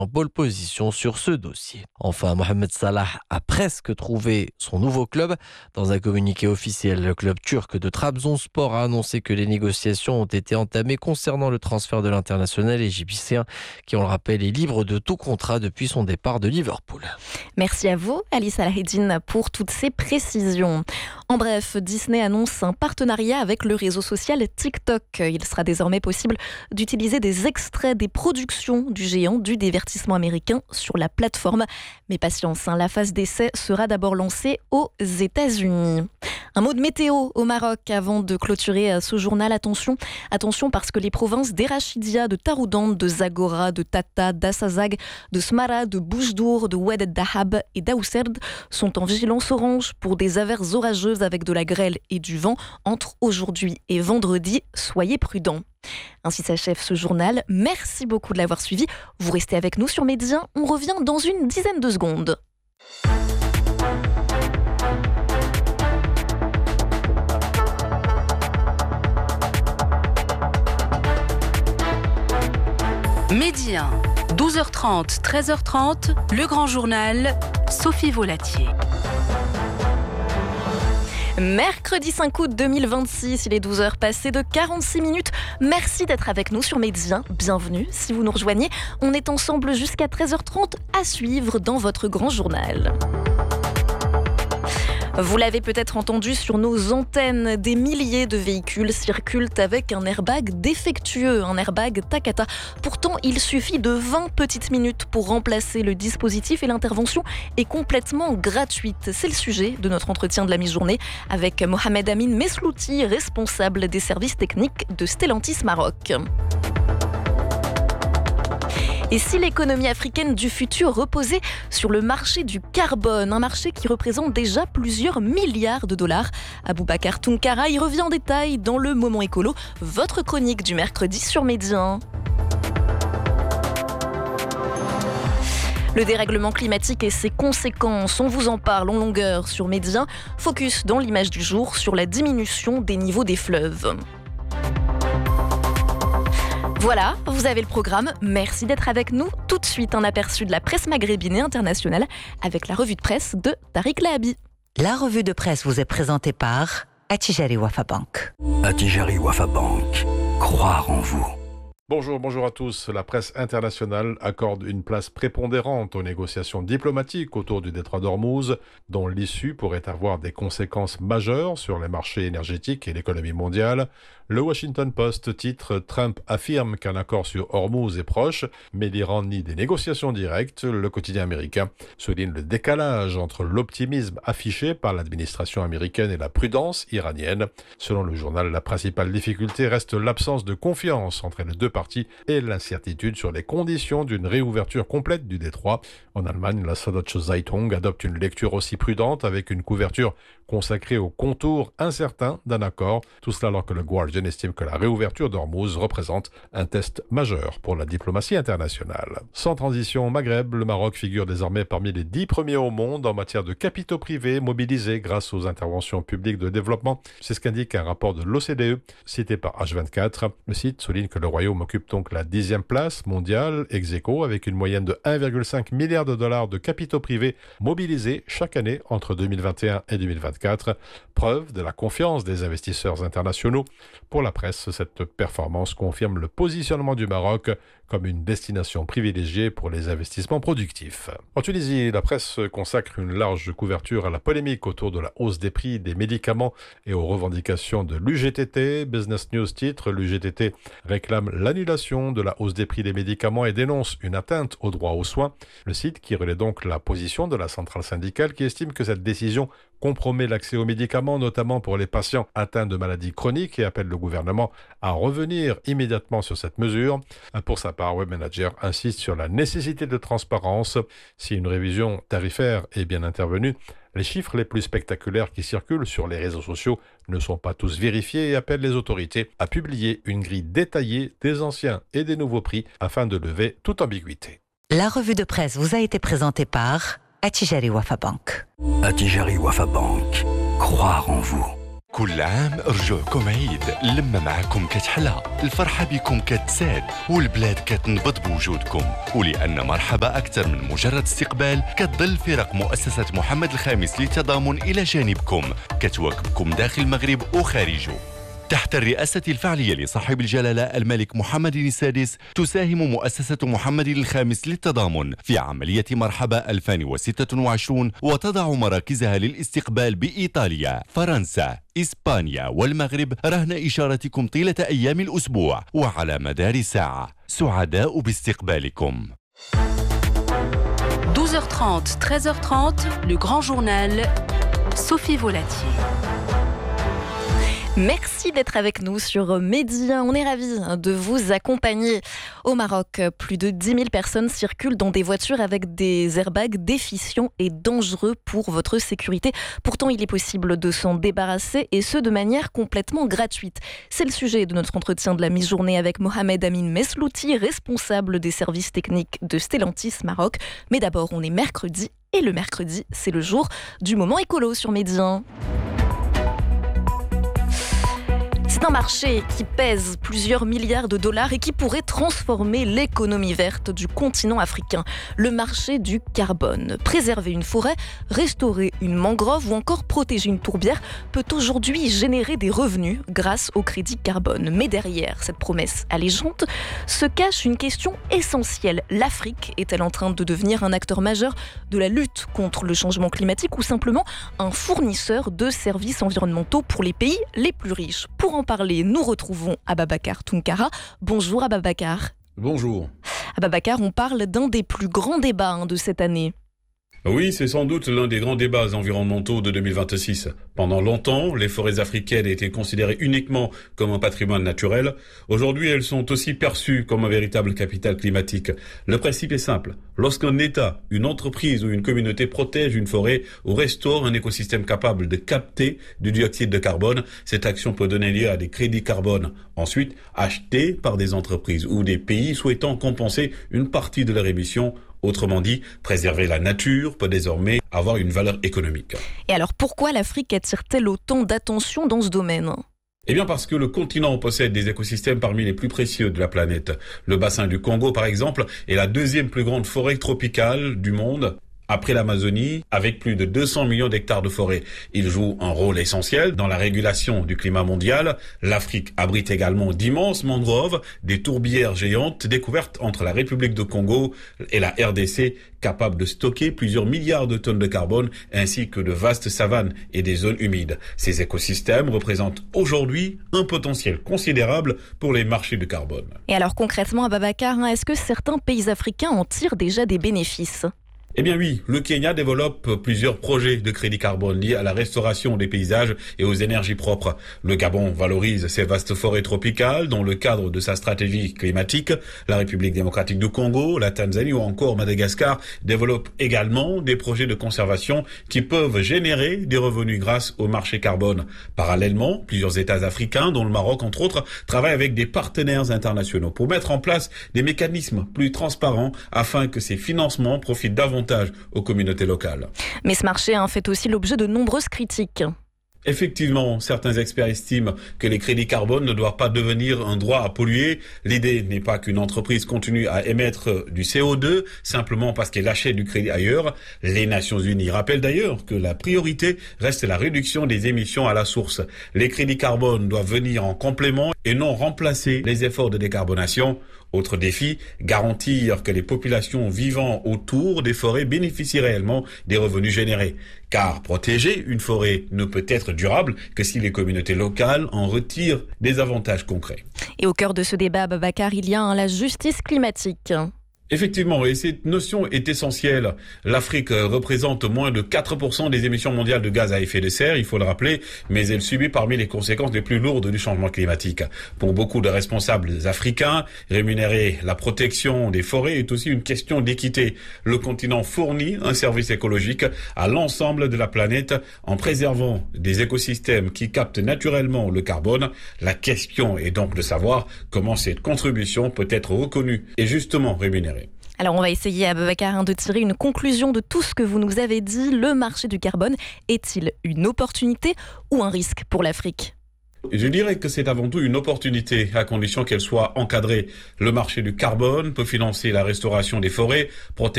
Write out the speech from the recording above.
en pole position sur ce dossier. Enfin, Mohamed Salah a presque trouvé son nouveau club. Dans un communiqué officiel, le club turc de Trabzonspor a annoncé que les négociations ont été entamées concernant le transfert de l'international égyptien qui, on le rappelle, est libre de tout contrat depuis son départ de Liverpool. Merci à vous, Ali Salaheddine, pour toutes ces précisions. En bref, Disney annonce un partenariat avec le réseau social TikTok. Il sera désormais possible d'utiliser des extraits des productions du géant du divertissement américain sur la plateforme. Mais patience, la phase d'essai sera d'abord lancée aux États-Unis. Un mot de météo au Maroc avant de clôturer ce journal. Attention parce que les provinces d'Erachidia, de Taroudant, de Zagora, de Tata, d'Assazag, de Smara, de Boujdour, de Oued el-Dahab et d'Aousserd sont en vigilance orange pour des averses orageuses avec de la grêle et du vent entre aujourd'hui et vendredi. Soyez prudents. Ainsi s'achève ce journal. Merci beaucoup de l'avoir suivi. Vous restez avec nous sur Média. On revient dans une dizaine de secondes. Midi 1, 12h30, 13h30, le grand journal, Sophie Volatier. Mercredi 5 août 2026, il est 12h passées de 46 minutes. Merci d'être avec nous sur Média. Bienvenue si vous nous rejoignez. On est ensemble jusqu'à 13h30 à suivre dans votre grand journal. Vous l'avez peut-être entendu sur nos antennes, des milliers de véhicules circulent avec un airbag défectueux, un airbag Takata. Pourtant, il suffit de 20 petites minutes pour remplacer le dispositif et l'intervention est complètement gratuite. C'est le sujet de notre entretien de la mi-journée avec Mohamed Amin Meslouti, responsable des services techniques de Stellantis Maroc. Et si l'économie africaine du futur reposait sur le marché du carbone, un marché qui représente déjà plusieurs milliards de dollars, Aboubacar Tounkara y revient en détail dans le Moment Écolo, votre chronique du mercredi sur Média. Le dérèglement climatique et ses conséquences, on vous en parle en longueur sur Média. Focus dans l'image du jour sur la diminution des niveaux des fleuves. Voilà, vous avez le programme. Merci d'être avec nous. Tout de suite, un aperçu de la presse maghrébine et internationale avec la revue de presse de Tariq Lahabi. La revue de presse vous est présentée par Attijari Wafa Bank. Attijari Wafa Bank. Croire en vous. Bonjour à tous. La presse internationale accorde une place prépondérante aux négociations diplomatiques autour du détroit d'Ormuz, dont l'issue pourrait avoir des conséquences majeures sur les marchés énergétiques et l'économie mondiale. Le Washington Post titre « Trump affirme qu'un accord sur Ormuz est proche, mais l'Iran nie des négociations directes ». Le quotidien américain souligne le décalage entre l'optimisme affiché par l'administration américaine et la prudence iranienne. Selon le journal, la principale difficulté reste l'absence de confiance entre les deux parties et l'incertitude sur les conditions d'une réouverture complète du détroit. En Allemagne, la Süddeutsche Zeitung adopte une lecture aussi prudente avec une couverture consacrée aux contours incertains d'un accord. Tout cela alors que le Guardian estime que la réouverture d'Ormuz représente un test majeur pour la diplomatie internationale. Sans transition au Maghreb, le Maroc figure désormais parmi les 10 premiers au monde en matière de capitaux privés mobilisés grâce aux interventions publiques de développement. C'est ce qu'indique un rapport de l'OCDE cité par H24. Le site souligne que le royaume occupe donc la 10e place mondiale ex aequo avec une moyenne de 1,5 milliard de dollars de capitaux privés mobilisés chaque année entre 2021 et 2024. Preuve de la confiance des investisseurs internationaux. Pour la presse, cette performance confirme le positionnement du Maroc comme une destination privilégiée pour les investissements productifs. En Tunisie, la presse consacre une large couverture à la polémique autour de la hausse des prix des médicaments et aux revendications de l'UGTT. Business News titre « L'UGTT réclame l'annulation de la hausse des prix des médicaments et dénonce une atteinte au droit aux soins ». Le site qui relaie donc la position de la centrale syndicale qui estime que cette décision compromet l'accès aux médicaments, notamment pour les patients atteints de maladies chroniques, et appelle le gouvernement à revenir immédiatement sur cette mesure. Pour sa part, Webmanager insiste sur la nécessité de transparence. Si une révision tarifaire est bien intervenue, les chiffres les plus spectaculaires qui circulent sur les réseaux sociaux ne sont pas tous vérifiés et appellent les autorités à publier une grille détaillée des anciens et des nouveaux prix afin de lever toute ambiguïté. La revue de presse vous a été présentée par Attijari Wafa Bank. Attijari Wafa Bank. Croire en vous. كل عام رجوعكم عيد، اللمة معكم كتحلى، الفرحة بكم كتزاد، والبلاد كتنبض بوجودكم، ولأن مرحبا أكثر من مجرد استقبال، كتظل فرق مؤسسة محمد الخامس للتضامن إلى جانبكم، كتواكبكم داخل المغرب وخارجه. تحت الرئاسة الفعلية لصاحب الجلالة الملك محمد السادس، تساهم مؤسسة محمد الخامس للتضامن في عملية مرحبا 2026، وتضع مراكزها للاستقبال بإيطاليا، فرنسا، إسبانيا والمغرب رهن إشارتكم طيلة أيام الأسبوع وعلى مدار ساعة. سعداء باستقبالكم. 12h30, 13h30, le grand journal, Sophie Volatier. Merci d'être avec nous sur Medi 1. On est ravis de vous accompagner. Au Maroc, plus de 10 000 personnes circulent dans des voitures avec des airbags déficients et dangereux pour votre sécurité. Pourtant, il est possible de s'en débarrasser et ce, de manière complètement gratuite. C'est le sujet de notre entretien de la mi-journée avec Mohamed Amin Meslouti, responsable des services techniques de Stellantis Maroc. Mais d'abord, on est mercredi et le mercredi, c'est le jour du moment écolo sur Medi 1. C'est un marché qui pèse plusieurs milliards de dollars et qui pourrait transformer l'économie verte du continent africain. Le marché du carbone. Préserver une forêt, restaurer une mangrove ou encore protéger une tourbière peut aujourd'hui générer des revenus grâce au crédit carbone. Mais derrière cette promesse allégeante se cache une question essentielle. L'Afrique est-elle en train de devenir un acteur majeur de la lutte contre le changement climatique ou simplement un fournisseur de services environnementaux pour les pays les plus riches? Pour en parler, nous retrouvons Ababakar Tounkara. Bonjour Ababakar. Bonjour. Ababakar, on parle d'un des plus grands débats de cette année. Oui, c'est sans doute l'un des grands débats environnementaux de 2026. Pendant longtemps, les forêts africaines étaient considérées uniquement comme un patrimoine naturel. Aujourd'hui, elles sont aussi perçues comme un véritable capital climatique. Le principe est simple. Lorsqu'un État, une entreprise ou une communauté protège une forêt ou restaure un écosystème capable de capter du dioxyde de carbone, cette action peut donner lieu à des crédits carbone, ensuite achetés par des entreprises ou des pays souhaitant compenser une partie de leur émission. Autrement dit, préserver la nature peut désormais avoir une valeur économique. Et alors pourquoi l'Afrique attire-t-elle autant d'attention dans ce domaine ? Eh bien parce que le continent possède des écosystèmes parmi les plus précieux de la planète. Le bassin du Congo, par exemple, est la deuxième plus grande forêt tropicale du monde, après l'Amazonie, avec plus de 200 millions d'hectares de forêt. Il joue un rôle essentiel dans la régulation du climat mondial. L'Afrique abrite également d'immenses mangroves, des tourbières géantes découvertes entre la République du Congo et la RDC, capables de stocker plusieurs milliards de tonnes de carbone, ainsi que de vastes savanes et des zones humides. Ces écosystèmes représentent aujourd'hui un potentiel considérable pour les marchés de carbone. Et alors concrètement, Ababakar, est-ce que certains pays africains en tirent déjà des bénéfices ? Eh bien oui, le Kenya développe plusieurs projets de crédit carbone liés à la restauration des paysages et aux énergies propres. Le Gabon valorise ses vastes forêts tropicales dans le cadre de sa stratégie climatique. La République démocratique du Congo, la Tanzanie ou encore Madagascar développent également des projets de conservation qui peuvent générer des revenus grâce au marché carbone. Parallèlement, plusieurs États africains, dont le Maroc entre autres, travaillent avec des partenaires internationaux pour mettre en place des mécanismes plus transparents afin que ces financements profitent davantage aux communautés locales. Mais ce marché fait aussi l'objet de nombreuses critiques. Effectivement, certains experts estiment que les crédits carbone ne doivent pas devenir un droit à polluer. L'idée n'est pas qu'une entreprise continue à émettre du CO2 simplement parce qu'elle achète du crédit ailleurs. Les Nations Unies rappellent d'ailleurs que la priorité reste la réduction des émissions à la source. Les crédits carbone doivent venir en complément et non remplacer les efforts de décarbonation. Autre défi, garantir que les populations vivant autour des forêts bénéficient réellement des revenus générés. Car protéger une forêt ne peut être durable que si les communautés locales en retirent des avantages concrets. Et au cœur de ce débat, Ababakar, il y a la justice climatique. Effectivement, et cette notion est essentielle. L'Afrique représente moins de 4% des émissions mondiales de gaz à effet de serre, il faut le rappeler, mais elle subit parmi les conséquences les plus lourdes du changement climatique. Pour beaucoup de responsables africains, rémunérer la protection des forêts est aussi une question d'équité. Le continent fournit un service écologique à l'ensemble de la planète en préservant des écosystèmes qui captent naturellement le carbone. La question est donc de savoir comment cette contribution peut être reconnue et justement rémunérée. Alors on va essayer, Aboubacar, de tirer une conclusion de tout ce que vous nous avez dit. Le marché du carbone est-il une opportunité ou un risque pour l'Afrique ? Je dirais que c'est avant tout une opportunité, à condition qu'elle soit encadrée. Le marché du carbone peut financer la restauration des forêts, protéger